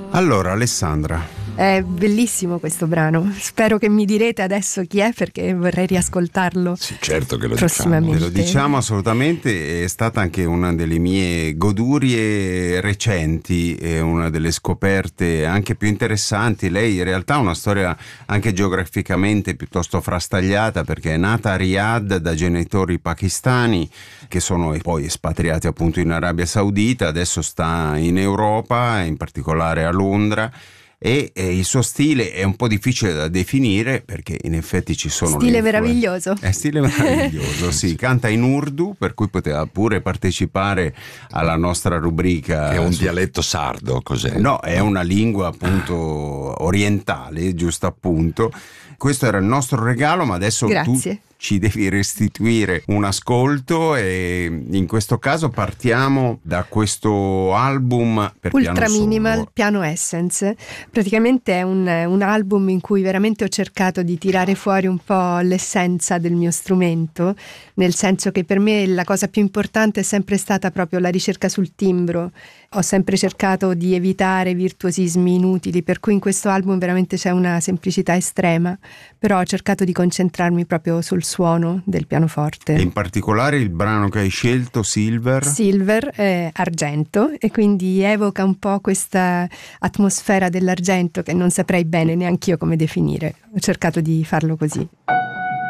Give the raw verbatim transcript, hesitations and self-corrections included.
Allora, Alessandra, È bellissimo questo brano. Spero che mi direte adesso chi è, perché vorrei riascoltarlo. Sì, certo che lo prossimamente. diciamo. lo diciamo assolutamente, è stata anche una delle mie godurie recenti, è una delle scoperte anche più interessanti. Lei in realtà ha una storia anche geograficamente piuttosto frastagliata, perché è nata a Riyadh da genitori pakistani che sono poi espatriati appunto in Arabia Saudita, adesso sta in Europa, in particolare a Londra. E, e il suo stile è un po' difficile da definire, perché in effetti ci sono Stile le influ- meraviglioso. è stile meraviglioso, sì, canta in urdu, per cui poteva pure partecipare alla nostra rubrica. È un su- dialetto sardo, cos'è? No, è una lingua appunto orientale, giusto appunto. Questo era il nostro regalo, ma adesso Grazie. tu ci devi restituire un ascolto, e in questo caso partiamo da questo album per Ultra piano Minimal, solo. Piano Essence. Praticamente è un, un album in cui veramente ho cercato di tirare fuori un po' l'essenza del mio strumento, nel senso che per me la cosa più importante è sempre stata proprio la ricerca sul timbro. Ho sempre cercato di evitare virtuosismi inutili, per cui in questo album veramente c'è una semplicità estrema, però ho cercato di concentrarmi proprio sul suono del pianoforte. E in particolare il brano che hai scelto, Silver. Silver è argento, e quindi evoca un po' questa atmosfera dell'argento che non saprei bene neanche io come definire. Ho cercato di farlo così.